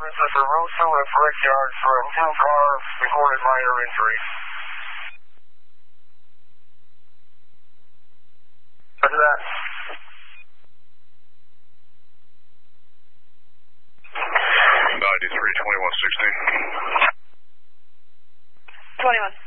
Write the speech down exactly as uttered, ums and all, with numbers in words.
Officer Russo at Brickyard for a two car reported minor injury. After that. ninety-three, twenty-one, sixteen. twenty-one.